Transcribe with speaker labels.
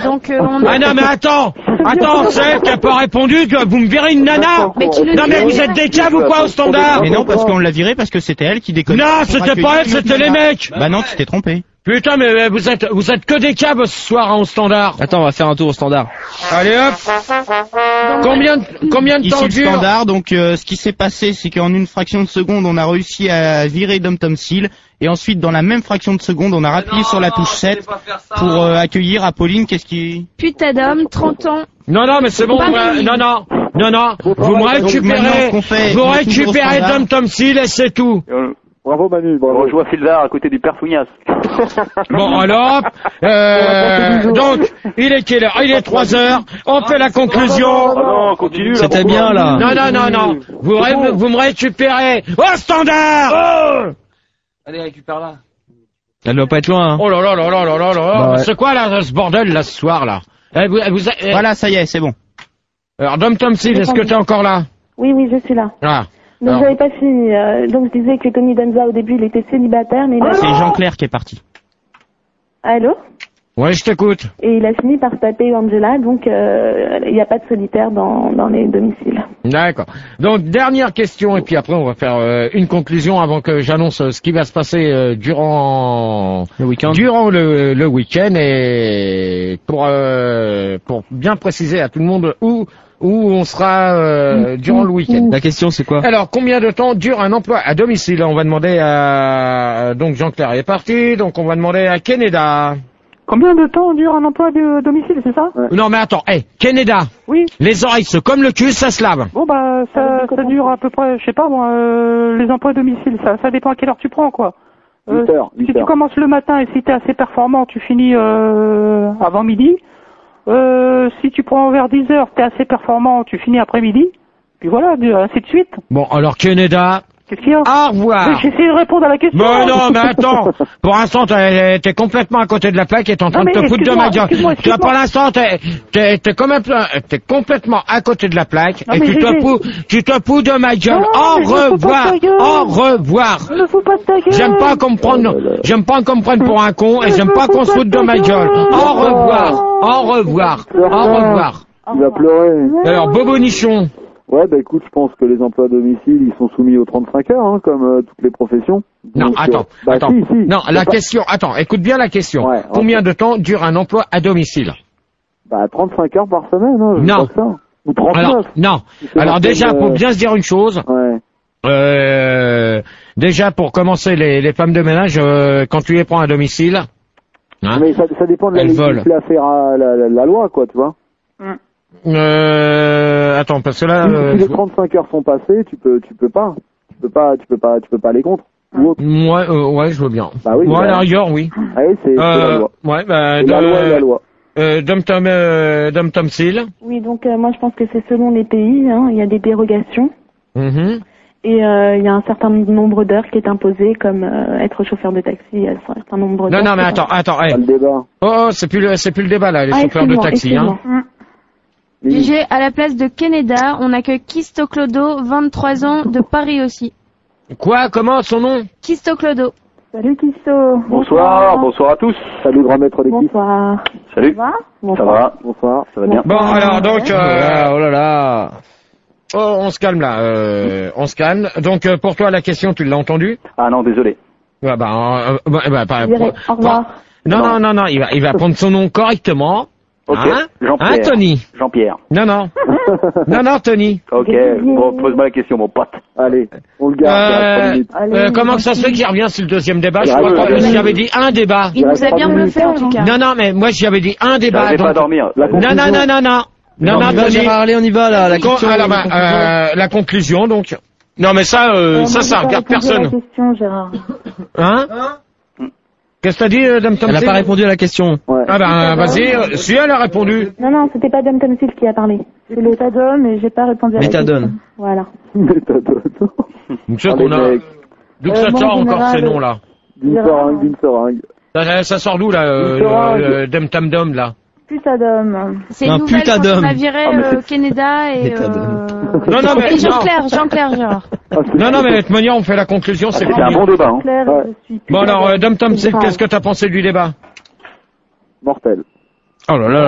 Speaker 1: Donc
Speaker 2: Ah non mais attends, c'est elle qui a pas répondu, vous me virez une nana.
Speaker 1: Mais qui le
Speaker 2: Non mais
Speaker 1: dit?
Speaker 2: vous êtes des caves ou quoi au standard?
Speaker 3: Mais non, parce qu'on l'a viré parce que c'était elle qui déconnait.
Speaker 2: Non, c'était pas elle, c'était les mecs.
Speaker 3: Bah non, tu t'es trompé.
Speaker 2: Putain mais vous êtes que des caves ce soir hein, au standard.
Speaker 4: Attends, on va faire un tour au standard.
Speaker 2: Allez hop. Combien de temps
Speaker 3: Ici le
Speaker 2: dure?
Speaker 3: standard, donc ce qui s'est passé, c'est qu'en une fraction de seconde, on a réussi à virer Dom Tom Seal, et ensuite, dans la même fraction de seconde, on a appuyé sur la touche 7 pour accueillir Apolline. Qu'est-ce qui...
Speaker 1: Putain d'homme, 30 ans.
Speaker 2: Non, mais c'est bon, non, vous me récupérez Dom Tom Seal et c'est tout.
Speaker 5: Bravo Manu, bravo.
Speaker 6: Bon, je vois Sylvain à côté du père Fougnas.
Speaker 2: Bon alors, donc, il est quelle heure? Il est 3 heures, on fait la conclusion.
Speaker 6: Non, continue.
Speaker 4: C'était bien là.
Speaker 2: Non, vous me récupérez au standard.
Speaker 4: Allez, récupère-la. Elle doit pas être loin, hein.
Speaker 2: Oh là là,
Speaker 4: Bah ouais.
Speaker 2: c'est quoi là, ce bordel là, ce soir là?
Speaker 3: Voilà, ça y est, c'est bon.
Speaker 2: Alors, Dom Tom Seal, est-ce que t'es encore là?
Speaker 7: Oui, je suis là.
Speaker 2: Ah.
Speaker 7: Donc
Speaker 2: Alors.
Speaker 7: j'avais pas fini. Donc je disais que Tony Danza au début il était célibataire, mais il a...
Speaker 3: C'est Jean-Claire qui est parti.
Speaker 7: Allô?
Speaker 2: Ouais, je t'écoute.
Speaker 7: Et il a fini par se taper Angela, donc il n'y a pas de solitaire dans les domiciles.
Speaker 2: D'accord. Donc, dernière question, et puis après, on va faire une conclusion avant que j'annonce ce qui va se passer durant
Speaker 4: le week-end.
Speaker 2: Durant le week-end, et pour bien préciser à tout le monde où on sera durant le week-end.
Speaker 4: La question, c'est quoi?
Speaker 2: Alors, combien de temps dure un emploi à domicile? On va demander à... Donc, Jean-Claire est parti, donc on va demander à Keneda.
Speaker 5: Combien de temps dure un emploi de domicile, c'est ça?
Speaker 2: Non, mais attends, Keneda.
Speaker 5: Oui.
Speaker 2: Les oreilles, c'est comme le cul, ça se lave.
Speaker 5: Bon bah ça dure à peu près, je sais pas moi, les emplois à domicile, ça dépend à quelle heure tu prends quoi.
Speaker 6: 8 heures.
Speaker 5: Si tu commences le matin et si t'es assez performant, tu finis avant midi. Si tu prends vers 10 heures, t'es assez performant, tu finis après-midi. Puis voilà, ainsi de suite.
Speaker 2: Bon, alors Keneda,
Speaker 5: Qu'est-ce qu'il y a?
Speaker 2: au revoir.
Speaker 5: J'ai essayé de répondre à la question.
Speaker 2: Mais non, mais attends. Pour l'instant, t'es complètement à côté de la plaque et t'es en train de te foutre de ma gueule. Pour l'instant, t'es complètement à côté de la plaque et tu te fous de ma gueule. Au revoir.
Speaker 5: Ne fous pas de ta gueule.
Speaker 2: J'aime pas qu'on me prenne pour un con et j'aime pas qu'on se foute de ma gueule. Au revoir.
Speaker 6: Il va pleurer.
Speaker 2: Alors, Bobonichon.
Speaker 6: Ouais, bah écoute, je pense que les emplois à domicile, ils sont soumis aux 35 heures, hein, comme toutes les professions.
Speaker 2: Non,
Speaker 6: Donc,
Speaker 2: attends.
Speaker 6: Si.
Speaker 2: Non, la question, écoute bien la question.
Speaker 6: Ouais,
Speaker 2: Combien de temps dure un emploi à domicile?
Speaker 6: Bah 35 heures par semaine, hein, je
Speaker 2: Non.
Speaker 6: sais pas ça. Ou 39.
Speaker 2: Alors déjà, pour bien se dire une chose,
Speaker 6: Ouais.
Speaker 2: déjà pour commencer, les femmes de ménage, quand tu les prends à domicile, hein,
Speaker 6: Mais ça dépend de
Speaker 2: elles volent.
Speaker 6: la loi, quoi, tu vois.
Speaker 2: Attends, parce que là,
Speaker 6: Si les 35 heures sont passées, tu peux pas aller contre. Ou autre.
Speaker 2: ouais, je veux bien.
Speaker 6: Bah oui.
Speaker 2: Moi, à la rigueur, oui.
Speaker 6: Ah oui, c'est la loi.
Speaker 2: Ouais, bah,
Speaker 6: La loi est la loi.
Speaker 2: Dom Tom Seal.
Speaker 7: Oui, donc moi je pense que c'est selon les pays, hein, il y a des dérogations.
Speaker 2: Mhm.
Speaker 7: Et il y a un certain nombre d'heures qui est imposé, comme être chauffeur de taxi, il y a un certain nombre d'heures.
Speaker 2: Non, mais attends,
Speaker 6: Pas le débat.
Speaker 2: Oh, c'est plus le débat, là, les chauffeurs de taxi, hein.
Speaker 1: GG, à la place de Keneda, on accueille Kisto Clodo, 23 ans, de Paris aussi.
Speaker 2: Quoi? Comment son nom?
Speaker 1: Kisto Clodo.
Speaker 7: Salut Kisto.
Speaker 6: Bonsoir à tous. Salut grand maître d'équipe.
Speaker 7: Bonsoir.
Speaker 6: Salut.
Speaker 7: Ça va?
Speaker 6: Ça va? Bonsoir. Ça va bien.
Speaker 2: Bon, alors, donc,
Speaker 4: Oh là là.
Speaker 2: on se calme, là, on se calme. Donc, pour toi, la question, tu l'as entendue?
Speaker 6: Ah non, désolé.
Speaker 2: Ouais,
Speaker 7: Je dirais au revoir.
Speaker 2: Non, il va prendre son nom correctement.
Speaker 6: Ok.
Speaker 2: Hein?
Speaker 6: Jean-Pierre.
Speaker 2: Hein, Tony?
Speaker 6: Jean-Pierre.
Speaker 2: Non, Tony.
Speaker 6: Ok. Bon, pose-moi la question, mon pote. Allez, on le garde.
Speaker 2: Comment que ça se fait qu'il revient sur le deuxième débat? Je crois pas que j'avais dit un débat.
Speaker 1: Il nous a bien bluffé en tout cas.
Speaker 2: Non, mais moi j'avais dit un débat.
Speaker 6: J'arrivais pas à
Speaker 2: donc-
Speaker 6: dormir.
Speaker 2: Non,
Speaker 4: On y va,
Speaker 2: Tony.
Speaker 4: Gérard, allez, on y va là. La question.
Speaker 2: Alors, la conclusion, donc. Non, mais ça regarde personne.
Speaker 7: La question, Gérard.
Speaker 2: Hein? Qu'est-ce que t'as dit, Dame Tom
Speaker 4: Elle n'a
Speaker 2: Seal?
Speaker 4: pas répondu à la question.
Speaker 6: Ouais.
Speaker 2: Ah vas-y, si elle a répondu.
Speaker 7: Non, c'était pas Dom Tomsil qui a parlé. C'est l'état et j'ai pas répondu à la question.
Speaker 4: Méthadone.
Speaker 7: Voilà.
Speaker 2: Donc, c'est qu'on a... D'où que ça
Speaker 7: moi,
Speaker 2: sort
Speaker 7: en
Speaker 2: encore
Speaker 7: général,
Speaker 2: ces noms-là?
Speaker 6: D'une seringue.
Speaker 2: Ça sort d'où, là, Dame Tam Dom, là?
Speaker 7: Putadom.
Speaker 1: C'est une
Speaker 4: Un
Speaker 1: nouvelle
Speaker 4: putain
Speaker 1: quand
Speaker 4: d'homme.
Speaker 1: on a viré Keneda et...
Speaker 2: Non, mais...
Speaker 1: Et Jean-Claire, Gérard.
Speaker 2: Non, mais de toute manière, on fait la conclusion, c'est
Speaker 6: C'était un bon débat, hein.
Speaker 7: Claire,
Speaker 6: Ouais.
Speaker 7: je suis
Speaker 2: Bon, alors,
Speaker 7: Putadom.
Speaker 2: Dame Tom Seal,
Speaker 7: Grave.
Speaker 2: qu'est-ce que t'as pensé du débat?
Speaker 6: Mortel.
Speaker 2: Oh là là.